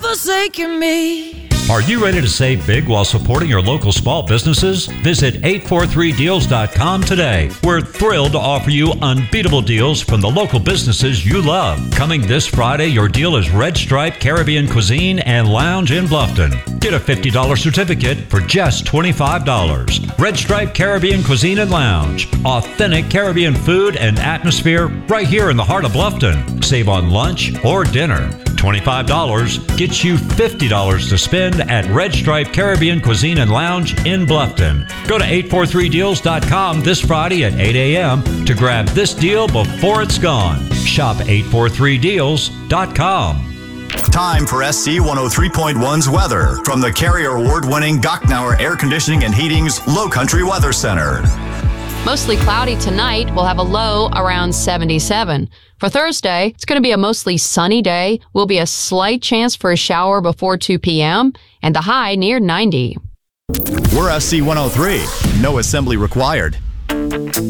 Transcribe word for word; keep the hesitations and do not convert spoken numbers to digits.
Forsaken me. Are you ready to save big while supporting your local small businesses? Visit eight four three deals dot com today. We're thrilled to offer you unbeatable deals from the local businesses you love. Coming this Friday, your deal is Red Stripe Caribbean Cuisine and Lounge in Bluffton. Get a fifty dollars certificate for just twenty-five dollars. Red Stripe Caribbean Cuisine and Lounge. Authentic Caribbean food and atmosphere right here in the heart of Bluffton. Save on lunch or dinner. twenty-five dollars gets you fifty dollars to spend at Red Stripe Caribbean Cuisine and Lounge in Bluffton. Go to eight four three deals dot com this Friday at eight a.m. to grab this deal before it's gone. Shop eight four three deals dot com. Time for S C one oh three point one's weather from the Carrier Award-winning Gochnauer Air Conditioning and Heating's Low Country Weather Center. Mostly cloudy tonight. We'll have a low around seventy-seven. For Thursday, it's going to be a mostly sunny day. Will be a slight chance for a shower before two p.m. and the high near ninety. We're S C one oh three. No assembly required.